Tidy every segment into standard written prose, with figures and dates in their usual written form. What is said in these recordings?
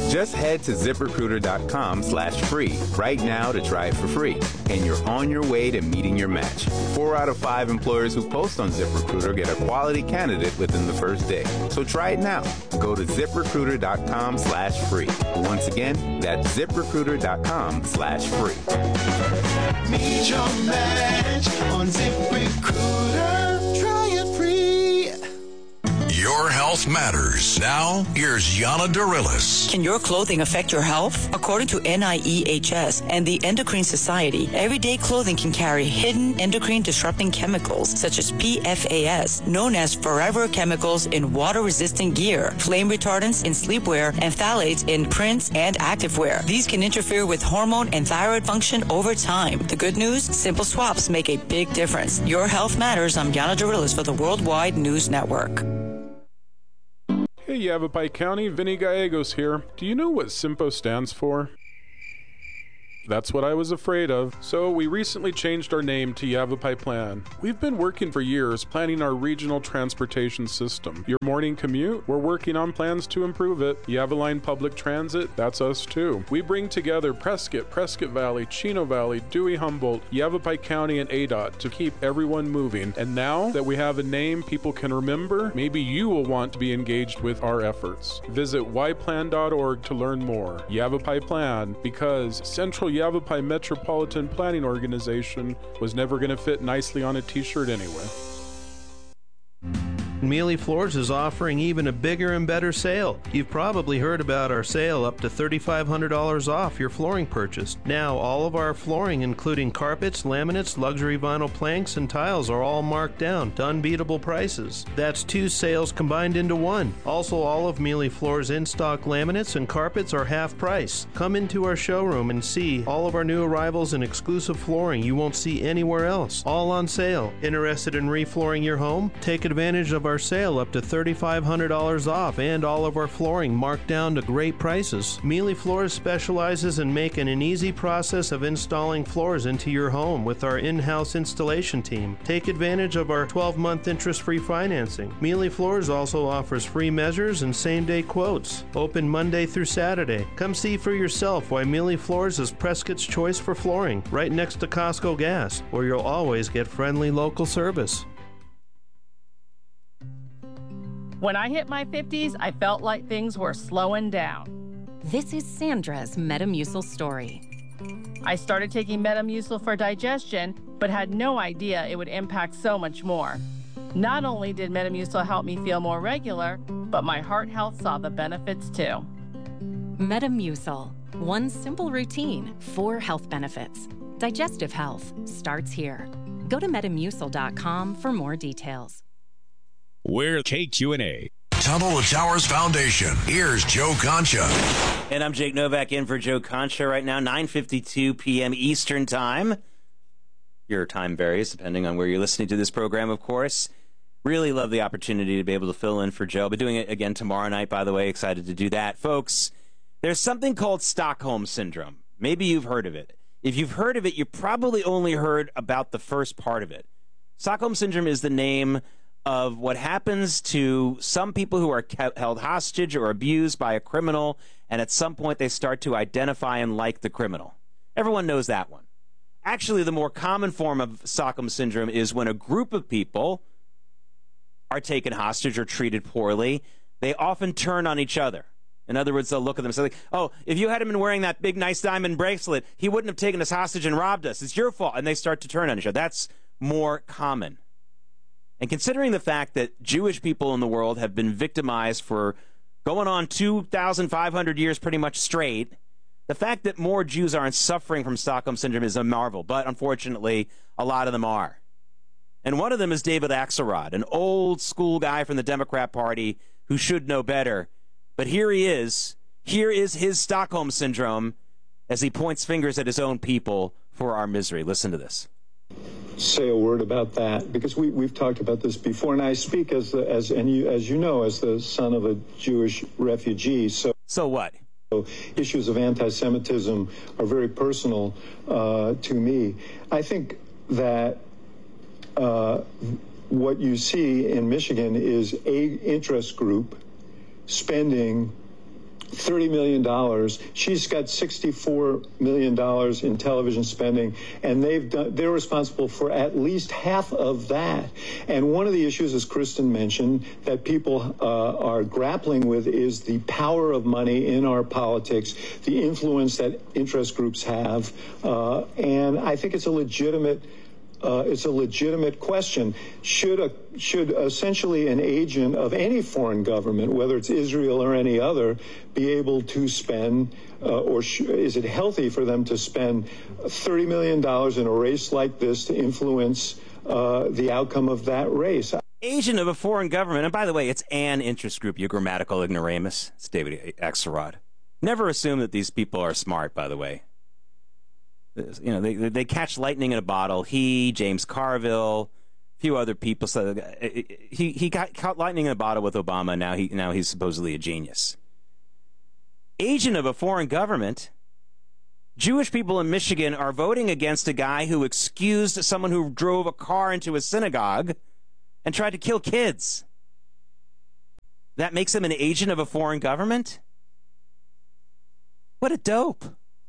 Just head to ZipRecruiter.com/free right now to try it for free, and you're on your way to meeting your match. 4 out of 5 employers who post on ZipRecruiter get a quality candidate within the first day. So try it now. Go to ZipRecruiter.com/free. Once again, that's ZipRecruiter.com/free. Meet your match on ZipRecruiter. Try it free. Your health matters. Now, here's Yana Dorillis. Can your clothing affect your health? According to NIEHS and the Endocrine Society, everyday clothing can carry hidden endocrine-disrupting chemicals such as PFAS, known as forever chemicals in water-resistant gear, flame retardants in sleepwear, and phthalates in prints and activewear. These can interfere with hormone and thyroid function over time. The good news? Simple swaps make a big difference. Your health matters. I'm Yana Dorillis for the Worldwide News Network. Hey Yavapai County, Vinny Gallegos here. Do you know what SIMPO stands for? That's what I was afraid of. So we recently changed our name to Yavapai Plan. We've been working for years planning our regional transportation system. Your morning commute? We're working on plans to improve it. Yavaline Public Transit? That's us too. We bring together Prescott, Prescott Valley, Chino Valley, Dewey Humboldt, Yavapai County, and ADOT to keep everyone moving. And now that we have a name people can remember, maybe you will want to be engaged with our efforts. Visit yplan.org to learn more. Yavapai Plan, because Central Yavapai Metropolitan Planning Organization was never going to fit nicely on a t-shirt anyway. Mealy Floors is offering even a bigger and better sale. You've probably heard about our sale up to $3,500 off your flooring purchase. Now, all of our flooring, including carpets, laminates, luxury vinyl planks, and tiles, are all marked down to unbeatable prices. That's 2 sales combined into one. Also, all of Mealy Floors' in-stock laminates and carpets are half price. Come into our showroom and see all of our new arrivals and exclusive flooring you won't see anywhere else. All on sale. Interested in reflooring your home? Take advantage of our sale up to $3,500 off and all of our flooring marked down to great prices. Mealy Floors specializes in making an easy process of installing floors into your home with our in-house installation team. Take advantage of our 12-month interest-free financing. Mealy Floors also offers free measures and same-day quotes. Open Monday through Saturday. Come see for yourself why Mealy Floors is Prescott's choice for flooring, right next to Costco Gas, where you'll always get friendly local service. When I hit my 50s, I felt like things were slowing down. This is Sandra's Metamucil story. I started taking Metamucil for digestion, but had no idea it would impact so much more. Not only did Metamucil help me feel more regular, but my heart health saw the benefits too. Metamucil, one simple routine, 4 health benefits. Digestive health starts here. Go to Metamucil.com for more details. We're KQNA. Tunnel to Towers Foundation. Here's Joe Concha. And I'm Jake Novak in for Joe Concha right now, 9:52 p.m. Eastern Time. Your time varies depending on where you're listening to this program, of course. Really love the opportunity to be able to fill in for Joe. I'll be doing it again tomorrow night, by the way. Excited to do that. Folks, there's something called Stockholm Syndrome. Maybe you've heard of it. If you've heard of it, you probably only heard about the first part of it. Stockholm Syndrome is the name of what happens to some people who are held hostage or abused by a criminal, and at some point they start to identify and like the criminal. Everyone knows that one. Actually, the more common form of Stockholm Syndrome is when a group of people are taken hostage or treated poorly, they often turn on each other. In other words, they'll look at them and say, oh, if you hadn't been wearing that big, nice diamond bracelet, he wouldn't have taken us hostage and robbed us. It's your fault. And they start to turn on each other. That's more common. And considering the fact that Jewish people in the world have been victimized for going on 2,500 years pretty much straight, the fact that more Jews aren't suffering from Stockholm Syndrome is a marvel. But unfortunately, a lot of them are. And one of them is David Axelrod, an old school guy from the Democrat Party who should know better. But here he is. Here is his Stockholm Syndrome as he points fingers at his own people for our misery. Listen to this. Say a word about that, because we've talked about this before, and I speak as you know, as the son of a Jewish refugee. So what? Issues of anti-Semitism are very personal to me. I think that what you see in Michigan is a interest group spending $30 million. She's got $64 million in television spending, and they're responsible for at least half of that. And one of the issues, as Kristen mentioned, that people are grappling with is the power of money in our politics, the influence that interest groups have. And I think it's a legitimate question. Should essentially an agent of any foreign government, whether it's Israel or any other, be able to spend, is it healthy for them to spend $30 million in a race like this to influence the outcome of that race? Agent of a foreign government, and by the way, it's an interest group, you grammatical ignoramus. It's David Axelrod. Never assume that these people are smart, by the way. You know, they catch lightning in a bottle. He, James Carville, a few other people. So he got caught lightning in a bottle with Obama. Now he's supposedly a genius. Agent of a foreign government. Jewish people in Michigan are voting against a guy who excused someone who drove a car into a synagogue and tried to kill kids. That makes him an agent of a foreign government? What a dope.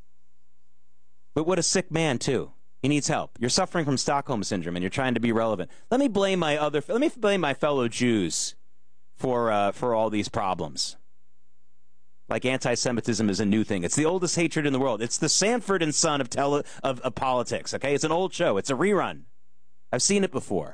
But what a sick man, too. He needs help. You're suffering from Stockholm Syndrome, and you're trying to be relevant. Let me blame my fellow Jews for all these problems. Like anti-Semitism is a new thing. It's the oldest hatred in the world. It's the Sanford and Son of politics, okay? It's an old show. It's a rerun. I've seen it before.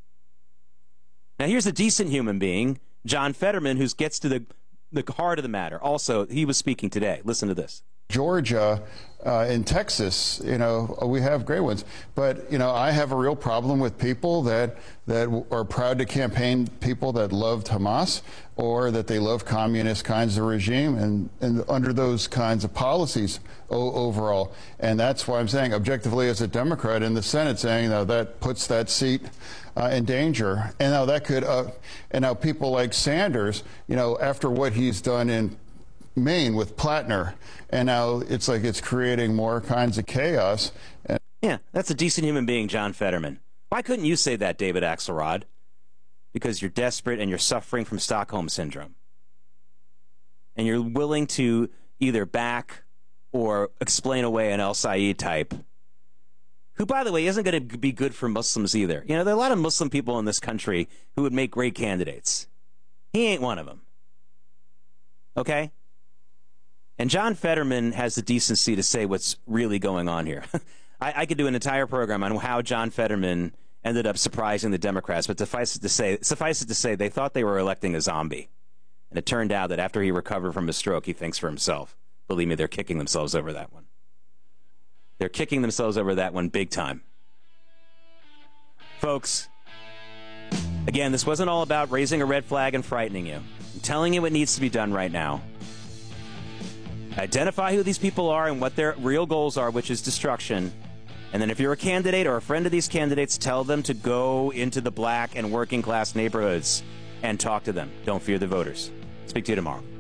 Now, here's a decent human being, John Fetterman, who gets to the heart of the matter. Also, he was speaking today. Listen to this. Georgia, in Texas, we have great ones. But, I have a real problem with people that are proud to campaign people that loved Hamas or that they love communist kinds of regime and under those kinds of policies overall. And that's why I'm saying objectively as a Democrat in the Senate saying that puts that seat in danger. And now that could, and now people like Sanders, after what he's done in Maine with Plattner, and now it's like it's creating more kinds of chaos. Yeah, that's a decent human being, John Fetterman. Why couldn't you say that, David Axelrod? Because you're desperate and you're suffering from Stockholm Syndrome. And you're willing to either back or explain away an El-Sayed type, who, by the way, isn't going to be good for Muslims either. There are a lot of Muslim people in this country who would make great candidates. He ain't one of them. Okay? And John Fetterman has the decency to say what's really going on here. I could do an entire program on how John Fetterman ended up surprising the Democrats, but suffice it to say, they thought they were electing a zombie. And it turned out that after he recovered from his stroke, he thinks for himself. Believe me, they're kicking themselves over that one. They're kicking themselves over that one big time. Folks, again, this wasn't all about raising a red flag and frightening you. I'm telling you what needs to be done right now. Identify who these people are and what their real goals are, which is destruction. And then if you're a candidate or a friend of these candidates, tell them to go into the black and working class neighborhoods and talk to them. Don't fear the voters. Speak to you tomorrow.